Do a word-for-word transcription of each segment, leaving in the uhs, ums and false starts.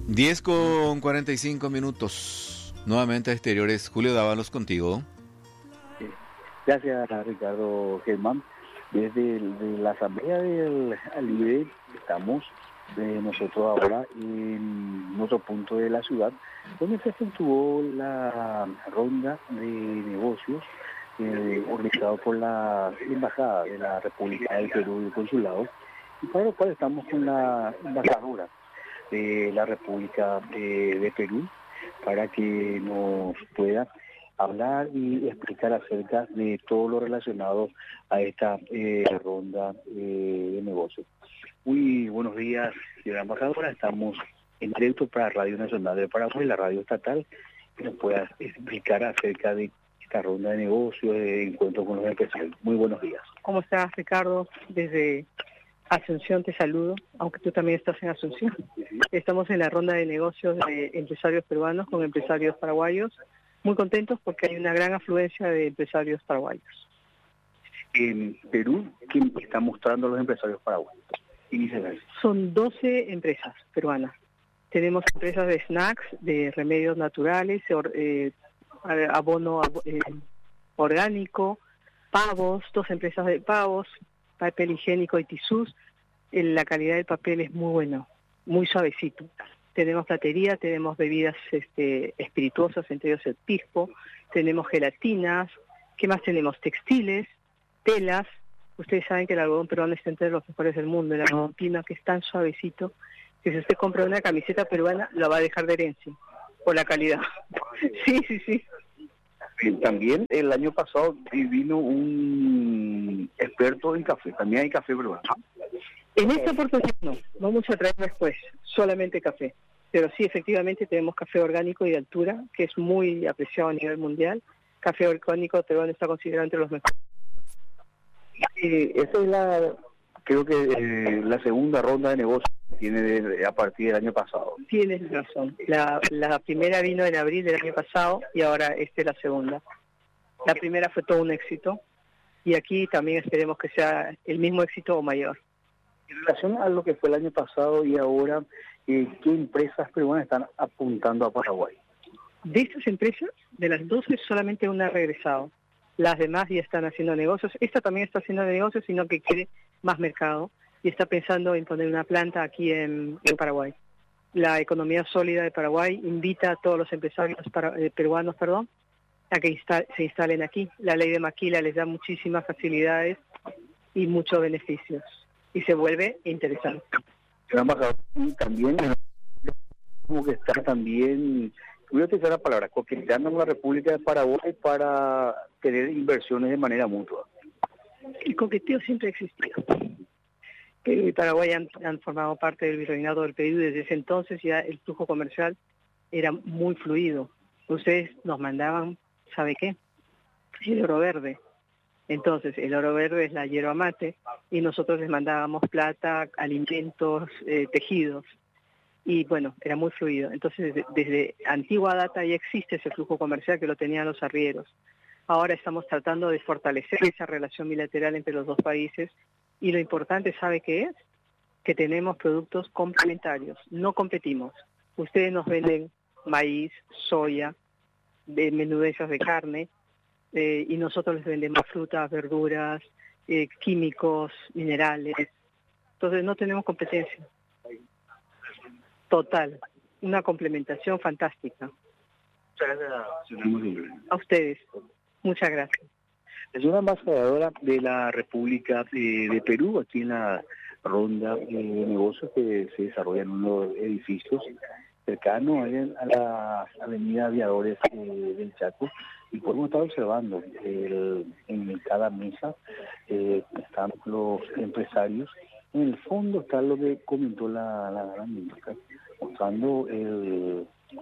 diez con cuarenta y cinco minutos. Nuevamente a Exteriores. Julio Dávalos contigo. Gracias, Ricardo Germán. Desde el, de la Asamblea del Alibe estamos eh, nosotros ahora en otro punto de la ciudad, donde se efectuó la ronda de negocios eh, organizado por la Embajada de la República del Perú y el Consulado, y para lo cual estamos con la embajadora de la República de, de Perú para que nos pueda hablar y explicar acerca de todo lo relacionado a esta eh, ronda eh, de negocios. Muy buenos días, señora embajadora. Estamos en directo para Radio Nacional de Paraguay, la radio estatal, que nos pueda explicar acerca de esta ronda de negocios, de encuentro con los empresarios. Muy buenos días. ¿Cómo estás, Ricardo? Desde Asunción te saludo, aunque tú también estás en Asunción. Estamos en la ronda de negocios de empresarios peruanos con empresarios paraguayos. Muy contentos porque hay una gran afluencia de empresarios paraguayos. En Perú, ¿quién está mostrando los empresarios paraguayos? Son doce empresas peruanas. Tenemos empresas de snacks, de remedios naturales, or, eh, abono eh, orgánico, pavos, dos empresas de pavos, papel higiénico y tisús. La calidad del papel es muy bueno, muy suavecito. Tenemos platería, tenemos bebidas este, espirituosas, entre ellos el pisco, tenemos gelatinas, ¿qué más tenemos? Textiles, telas. Ustedes saben que el algodón peruano está entre los mejores del mundo, el algodón pino que es tan suavecito que si usted compra una camiseta peruana la va a dejar de herencia, por la calidad. Sí, sí, sí. También el año pasado vino un experto en café, también hay café peruano. En esta oportunidad no, vamos a traer después, solamente café. Pero sí, efectivamente, tenemos café orgánico y de altura, que es muy apreciado a nivel mundial. Café orgánico peruano está considerado entre los mejores. Eh, esa es la, creo que eh, la segunda ronda de negocios que tiene de, a partir del año pasado. Tienes razón. La, la primera vino en abril del año pasado y ahora esta es la segunda. La primera fue todo un éxito y aquí también esperemos que sea el mismo éxito o mayor. En relación a lo que fue el año pasado y ahora, eh, ¿qué empresas peruanas están apuntando a Paraguay? De estas empresas, de las doce, solamente una ha regresado. Las demás ya están haciendo negocios. Esta también está haciendo negocios, sino que quiere más mercado y está pensando en poner una planta aquí en, en Paraguay. La economía sólida de Paraguay invita a todos los empresarios para, eh, peruanos perdón, a que insta- se instalen aquí. La ley de Maquila les da muchísimas facilidades y muchos beneficios. Y se vuelve interesante. También, como que está también, voy a utilizar la palabra, coqueteando con la República de Paraguay para tener inversiones de manera mutua. El coqueteo siempre ha existido. Perú y Paraguay han, han formado parte del virreinato del Perú desde ese entonces, ya el flujo comercial era muy fluido. Ustedes nos mandaban, ¿sabe qué? El oro verde. Entonces, el oro verde es la yerba mate y nosotros les mandábamos plata, alimentos, eh, tejidos. Y bueno, era muy fluido. Entonces, desde, desde antigua data ya existe ese flujo comercial que lo tenían los arrieros. Ahora estamos tratando de fortalecer esa relación bilateral entre los dos países y lo importante, ¿sabe qué es? Que tenemos productos complementarios, no competimos. Ustedes nos venden maíz, soya, de menudezas de carne, Eh, y nosotros les vendemos frutas, verduras, eh, químicos, minerales. Entonces no tenemos competencia. Total. Una complementación fantástica. Muchas gracias. A ustedes. Muchas gracias. Es una embajadora de la República de, de Perú, aquí en la ronda de negocios que se desarrolla en unos edificios cercanos a la avenida Aviadores eh, del Chaco. Y podemos estar observando el, en cada mesa eh, están los empresarios. En el fondo está lo que comentó la, la gran ministra, mostrando el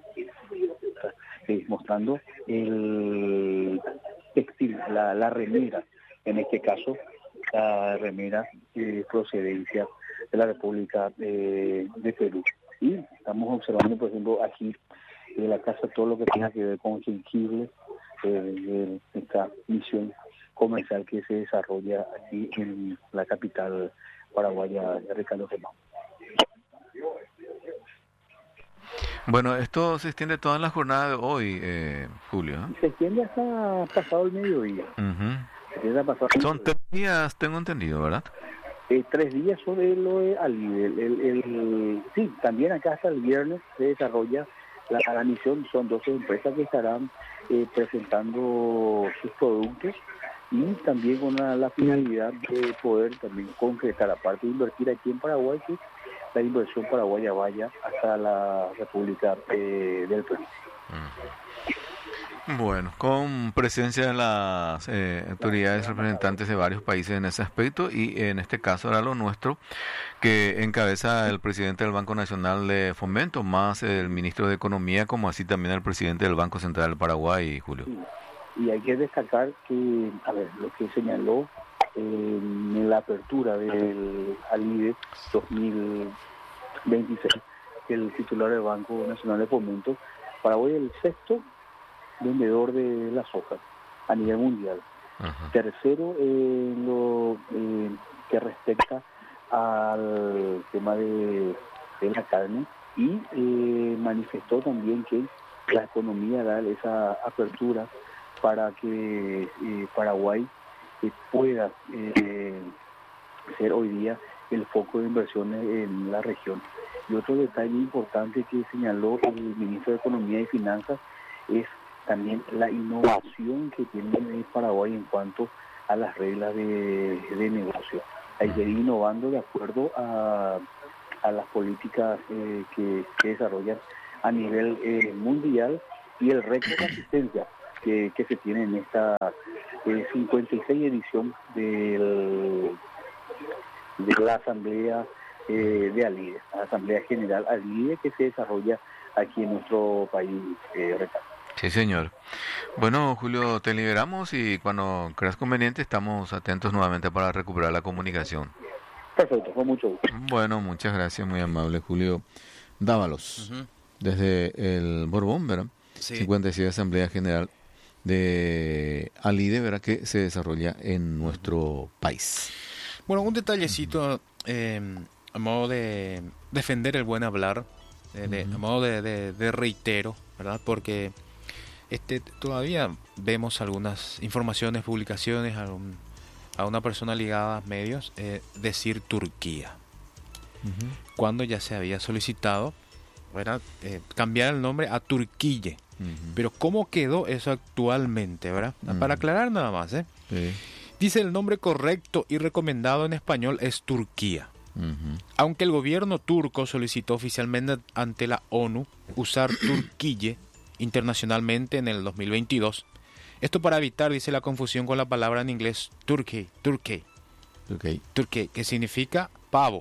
eh, mostrando el textil, la, la remera, en este caso la remera de procedencia de la República de, de Perú. Y estamos observando, por ejemplo, aquí en la casa todo lo que tenga que ver con jengibre, de esta misión comercial que se desarrolla aquí en la capital paraguaya de Ricardo Germán. Bueno, esto se extiende toda la jornada de hoy, eh, Julio. ¿eh? Se extiende hasta pasado el mediodía. Ujú. Se extiende hasta pasado el Son mediodía. tres días, tengo entendido, ¿verdad? Eh, tres días sobre lo de Alide. El, el, el- sí, también acá hasta el viernes se desarrolla la, la misión. Son doce empresas que estarán eh, presentando sus productos y también con la, la finalidad de poder también concretar, aparte de invertir aquí en Paraguay, que la inversión paraguaya vaya hasta la República eh, del Perú. Bueno, con presencia de las eh, autoridades representantes de varios países en ese aspecto y en este caso era lo nuestro, que encabeza el presidente del Banco Nacional de Fomento, más el ministro de Economía, como así también el presidente del Banco Central del Paraguay, Julio. Sí. Y hay que destacar que, a ver, lo que señaló eh, en la apertura del Alide dos mil veintiséis, el titular del Banco Nacional de Fomento, Paraguay es el sexto vendedor de las hojas a nivel mundial. Ajá. Tercero, en lo eh, que respecta al tema de, de la carne, y eh, manifestó también que la economía da esa apertura para que eh, Paraguay eh, pueda eh, ser hoy día el foco de inversiones en la región. Y otro detalle importante que señaló el ministro de Economía y Finanzas es también la innovación que tiene Paraguay en cuanto a las reglas de, de negocio. Hay que ir innovando de acuerdo a, a las políticas eh, que, que desarrollan a nivel eh, mundial y el récord de asistencia que, que se tiene en esta eh, cincuenta y seis edición del, de la Asamblea eh, de Alide, la Asamblea General Alide, que se desarrolla aquí en nuestro país, eh, Ricardo. Sí, señor. Bueno, Julio, te liberamos y cuando creas conveniente estamos atentos nuevamente para recuperar la comunicación. Perfecto, con mucho gusto. Bueno, muchas gracias, muy amable Julio Dávalos, Ujú. desde el Borbón, ¿verdad? Sí. cincuenta y seis Asamblea General de Alide, ¿verdad? Que se desarrolla en nuestro país. Bueno, un detallecito eh, a modo de defender el buen hablar, eh, de, Ujú. a modo de, de- de reitero, ¿verdad? Porque este todavía vemos algunas informaciones, publicaciones a, un- a una persona ligada a medios eh, decir Turquía, Ujú. cuando ya se había solicitado, ¿verdad? Eh, cambiar el nombre a Turquille. Ujú. Pero ¿cómo quedó eso actualmente, verdad? Mm. Para aclarar nada más, ¿eh? Sí. Dice el nombre correcto y recomendado en español es Turquía. Ujú. Aunque el gobierno turco solicitó oficialmente ante la ONU usar Turquille internacionalmente en el dos mil veintidós. Esto para evitar, dice, la confusión con la palabra en inglés Turkey, Turkey, Ok. Turkey, que significa pavo.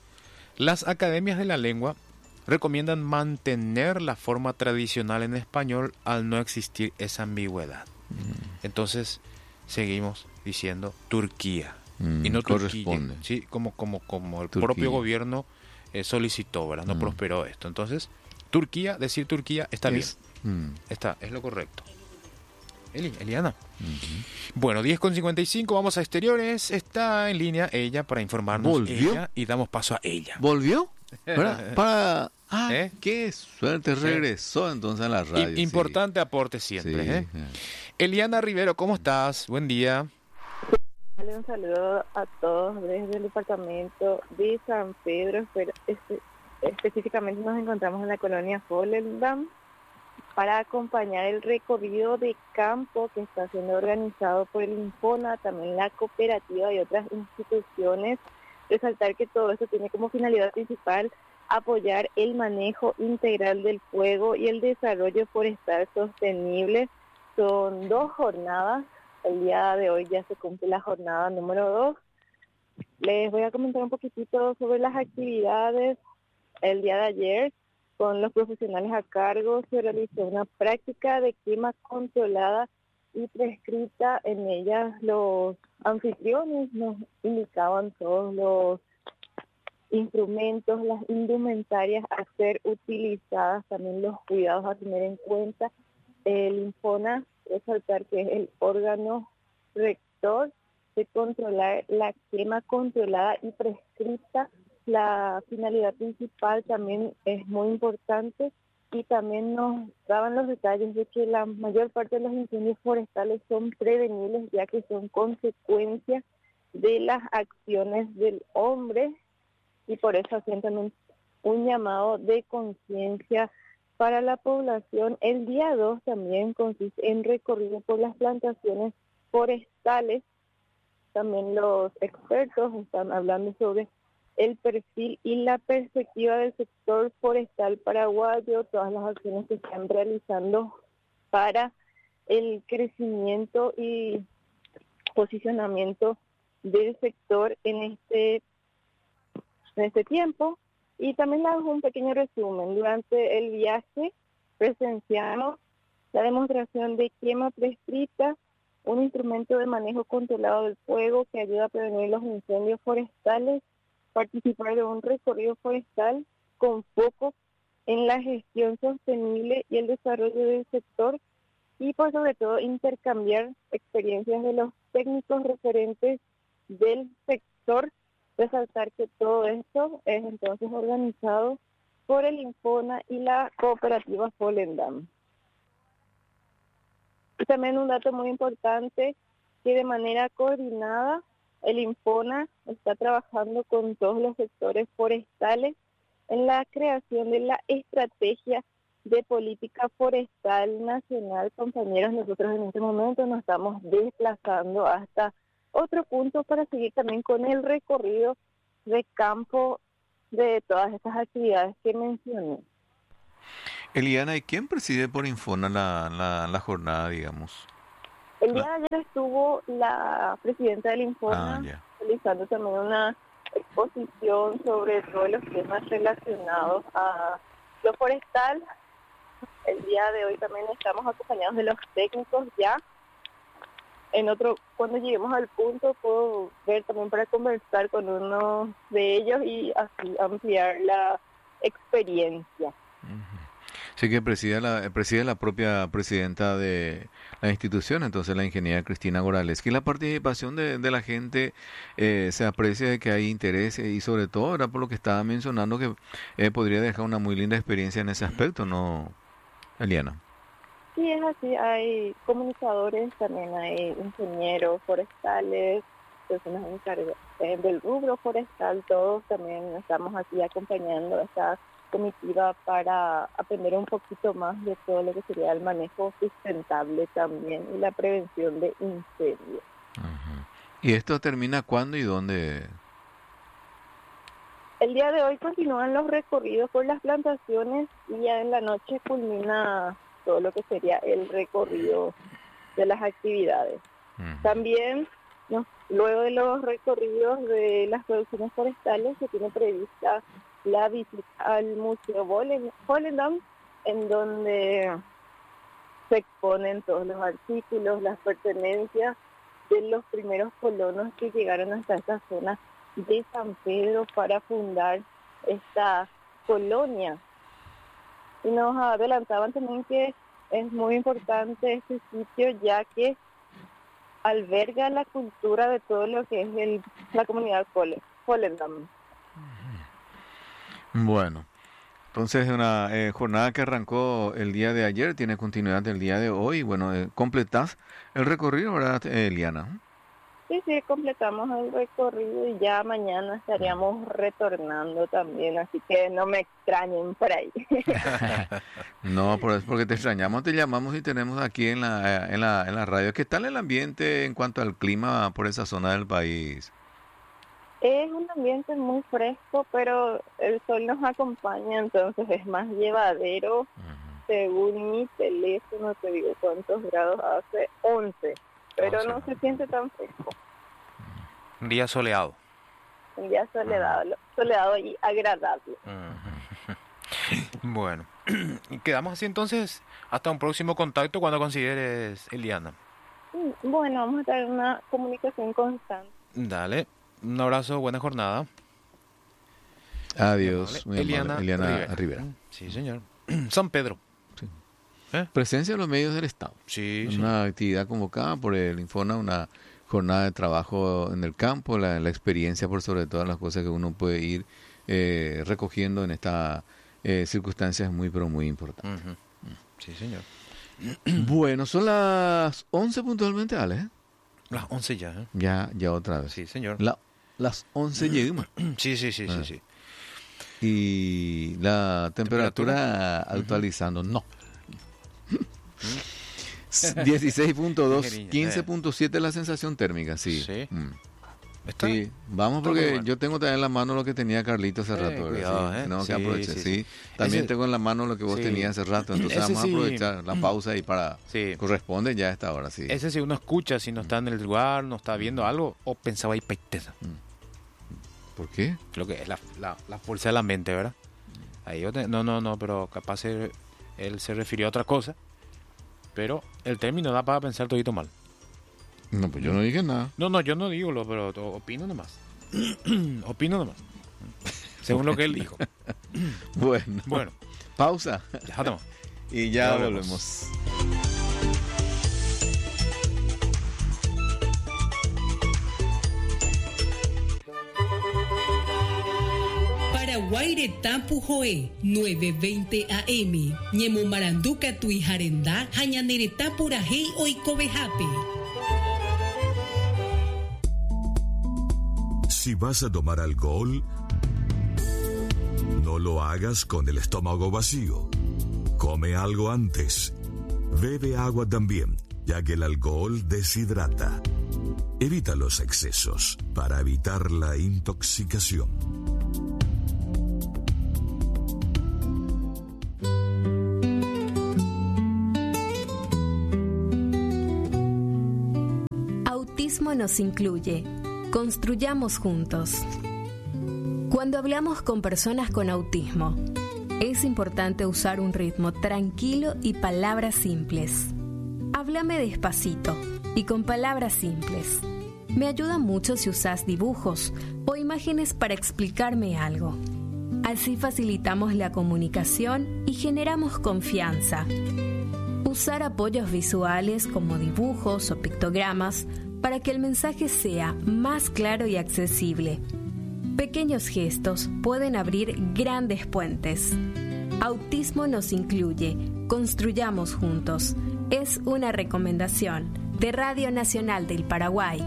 Las academias de la lengua recomiendan mantener la forma tradicional en español al no existir esa ambigüedad. Entonces, seguimos diciendo Turquía Mm, y no Turquille, corresponde. sí, como como como el Turquía. propio gobierno eh, solicitó, ¿verdad? No Mm. prosperó esto. Entonces, Turquía, decir Turquía está Es- mm, bien, está, es lo correcto. Eli, Eliana. ujú. Bueno, diez con cincuenta y cinco, vamos a exteriores. Está en línea ella para informarnos ¿Volvió? ella y damos paso a ella. ¿Volvió? ¿Verdad? Para... Ah, ¿Eh? qué suerte, Sí. regresó entonces a la radio. I- sí. importante aporte siempre. Sí, ¿eh? eh. Eliana Rivero, ¿cómo estás? Buen día. Darle un saludo a todos desde el departamento de San Pedro, pero espe- específicamente nos encontramos en la colonia Volendam para acompañar el recorrido de campo que está siendo organizado por el Infona, también la cooperativa y otras instituciones. Resaltar que todo esto tiene como finalidad principal apoyar el manejo integral del fuego y el desarrollo forestal sostenible. Son dos jornadas. El día de hoy ya se cumple la jornada número dos. Les voy a comentar un poquitito sobre las actividades. El día de ayer, con los profesionales a cargo, se realizó una práctica de quema controlada y prescrita. En ella los anfitriones nos indicaban todos los instrumentos, las indumentarias a ser utilizadas, también los cuidados a tener en cuenta. El Infona, resaltar que es el órgano rector de controlar la quema controlada y prescrita. La finalidad principal también es muy importante, y también nos daban los detalles de que la mayor parte de los incendios forestales son prevenibles, ya que son consecuencias de las acciones del hombre, y por eso hacían también un llamado de conciencia para la población. El día dos también consiste en recorrido por las plantaciones forestales. También los expertos están hablando sobre el perfil y la perspectiva del sector forestal paraguayo, todas las acciones que están realizando para el crecimiento y posicionamiento del sector en este, en este tiempo. Y también le hago un pequeño resumen. Durante el viaje presenciamos la demostración de quema prescrita, un instrumento de manejo controlado del fuego que ayuda a prevenir los incendios forestales, participar de un recorrido forestal con foco en la gestión sostenible y el desarrollo del sector, y por sobre todo intercambiar experiencias de los técnicos referentes del sector. Resaltar que todo esto es entonces organizado por el INFONA y la cooperativa Volendam. Y también un dato muy importante, que de manera coordinada el INFONA está trabajando con todos los sectores forestales en la creación de la estrategia de política forestal nacional. Compañeros, nosotros en este momento nos estamos desplazando hasta otro punto para seguir también con el recorrido de campo de todas estas actividades que mencioné. Eliana, ¿y quién preside por Infona la, la, la jornada, digamos? El día de ayer estuvo la presidenta del Infona Ah, ya. realizando también una exposición sobre todos los temas relacionados a lo forestal. El día de hoy también estamos acompañados de los técnicos ya. En otro, cuando lleguemos al punto, puedo ver también para conversar con uno de ellos y así ampliar la experiencia. Sí, que preside la, preside la propia presidenta de la institución, entonces la ingeniera Cristina Gorales. Que la participación de, de la gente eh, se aprecia de que hay interés y sobre todo era por lo que estaba mencionando que eh, podría dejar una muy linda experiencia en ese aspecto, ¿no, Eliana? Sí, es así, hay comunicadores, también hay ingenieros forestales, personas encargadas del rubro forestal, todos también estamos aquí acompañando a esta comitiva para aprender un poquito más de todo lo que sería el manejo sustentable también y la prevención de incendios. Uh-huh. ¿Y esto termina cuándo y dónde? El día de hoy continúan los recorridos por las plantaciones y ya en la noche culmina todo lo que sería el recorrido de las actividades. Uh-huh. También, no, luego de los recorridos de las producciones forestales, se tiene prevista la visita al Museo Volendam, en donde se exponen todos los artículos, las pertenencias de los primeros colonos que llegaron hasta esta zona de San Pedro para fundar esta colonia. Y nos adelantaban también que es muy importante este sitio, ya que alberga la cultura de todo lo que es el, la comunidad Volendam. Bueno, entonces una eh, jornada que arrancó el día de ayer, tiene continuidad el día de hoy. Bueno, eh, completás el recorrido, ¿verdad, Eliana? Sí, sí, completamos el recorrido y ya mañana estaríamos retornando también, así que no me extrañen por ahí. No, por eso, porque te extrañamos, te llamamos y tenemos aquí en la, en la, en la radio. ¿Qué tal el ambiente en cuanto al clima por esa zona del país? Es un ambiente muy fresco, pero el sol nos acompaña, entonces es más llevadero. Uh-huh. Según mi teléfono, te digo cuántos grados hace, once, pero once. No se siente tan fresco. Un día soleado. Un día soleado, uh-huh. soleado y agradable. Uh-huh. Bueno, quedamos así entonces hasta un próximo contacto cuando consideres, Eliana. Bueno, vamos a tener una comunicación constante. Dale. Un abrazo, buena jornada. Adiós. Muy Eliana, amable. Eliana Rivera. Rivera. Sí, señor. San Pedro. Sí. ¿Eh? Presencia de los medios del Estado. Sí, una sí. actividad convocada por el Infona, una jornada de trabajo en el campo, la, la experiencia por sobre todas las cosas que uno puede ir eh, recogiendo en esta eh, circunstancias muy, pero muy importantes. Uh-huh. Sí, señor. Bueno, son las once puntualmente, Ale, ¿eh? Las once ya, ¿eh? Ya, ya otra vez. Sí, señor. La, las once llegamos. Sí, sí, sí, Ah. sí, sí. Y la temperatura, ¿Temperatura? actualizando, no. dieciséis punto dos, Ligerilla, quince eh. punto siete la sensación térmica, sí. Sí. Mm. Está Sí, vamos está muy porque bueno. yo tengo también en la mano lo que tenía Carlito hace Eh, rato. ¿verdad? cuidado, Sí, eh. tenemos que Sí, aprovechar, sí, sí. sí. También Ese- tengo en la mano lo que vos sí. tenías hace rato, entonces Ese vamos sí. a aprovechar la pausa ahí para... Sí. Corresponde ya a esta hora, sí. Ese si uno escucha, si no está en el lugar, no está viendo algo, o pensaba ahí peiteza. ¿Por qué? Lo que es la, la, la fuerza de la mente, ¿verdad? Ahí yo te- no, no, no, pero capaz se- él se refirió a otra cosa. Pero el término da para pensar todito mal. No, pues yo no dije nada. No, no, yo no digo lo, pero to- opino nomás. Opino nomás. Según lo que él dijo. Bueno, Bueno, pausa ya estamos. y ya Ya volvemos. Paraguaire Tampu Joe, nueve veinte A M. Ñemo Maranduca Tuijarendá, Jañanereta Purajei Oikobejape. Si vas a tomar alcohol, no lo hagas con el estómago vacío. Come algo antes. Bebe agua también, ya que el alcohol deshidrata. Evita los excesos para evitar la intoxicación. Autismo nos incluye. Construyamos juntos. Cuando hablamos con personas con autismo, es importante usar un ritmo tranquilo y palabras simples. Háblame despacito y con palabras simples. Me ayuda mucho si usas dibujos o imágenes para explicarme algo. Así facilitamos la comunicación y generamos confianza. Usar apoyos visuales como dibujos o pictogramas para que el mensaje sea más claro y accesible. Pequeños gestos pueden abrir grandes puentes. Autismo nos incluye. Construyamos juntos. Es una recomendación de Radio Nacional del Paraguay.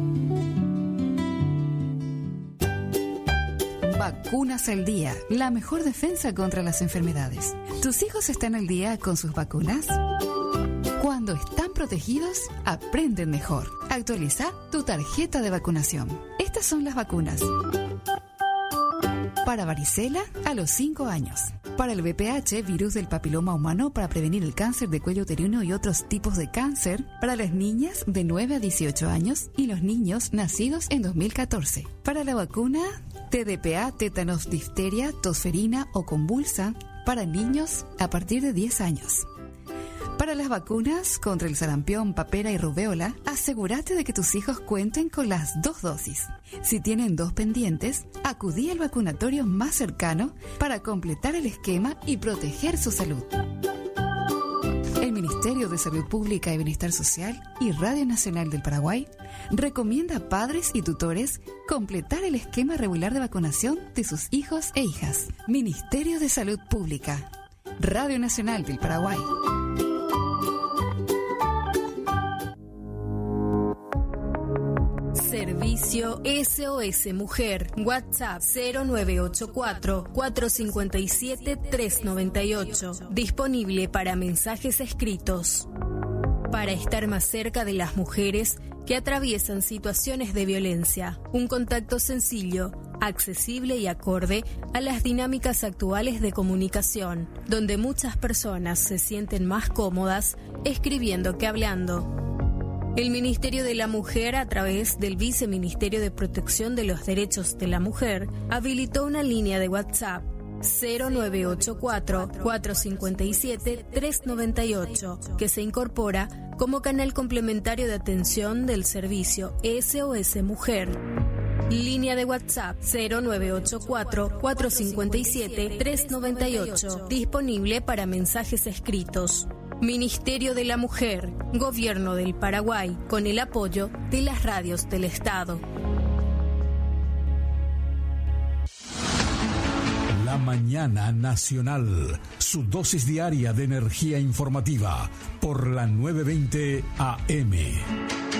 Vacunas al día, la mejor defensa contra las enfermedades. ¿Tus hijos están al día con sus vacunas? Cuando están protegidos, aprenden mejor. Actualiza tu tarjeta de vacunación. Estas son las vacunas. Para varicela, a los cinco años. Para el V P H, virus del papiloma humano, para prevenir el cáncer de cuello uterino y otros tipos de cáncer. Para las niñas de nueve a dieciocho años y los niños nacidos en dos mil catorce. Para la vacuna T D P A, tétanos, difteria, tosferina o convulsa, para niños a partir de diez años. Para las vacunas contra el sarampión, papera y rubéola, asegúrate de que tus hijos cuenten con las dos dosis. Si tienen dos pendientes, acudí al vacunatorio más cercano para completar el esquema y proteger su salud. El Ministerio de Salud Pública y Bienestar Social y Radio Nacional del Paraguay recomienda a padres y tutores completar el esquema regular de vacunación de sus hijos e hijas. Ministerio de Salud Pública, Radio Nacional del Paraguay. Servicio S O S Mujer. WhatsApp cero nueve ocho cuatro, cuatro cinco siete, tres nueve ocho. Disponible para mensajes escritos. Para estar más cerca de las mujeres que atraviesan situaciones de violencia. Un contacto sencillo, accesible y acorde a las dinámicas actuales de comunicación, donde muchas personas se sienten más cómodas escribiendo que hablando. El Ministerio de la Mujer, a través del Viceministerio de Protección de los Derechos de la Mujer, habilitó una línea de WhatsApp cero nueve ocho cuatro, cuatro cinco siete, tres nueve ocho, que se incorpora como canal complementario de atención del servicio S O S Mujer. Línea de WhatsApp cero nueve ocho cuatro, cuatro cinco siete, tres nueve ocho, disponible para mensajes escritos. Ministerio de la Mujer, Gobierno del Paraguay, con el apoyo de las radios del Estado. La Mañana Nacional, su dosis diaria de energía informativa por la nueve veinte A M.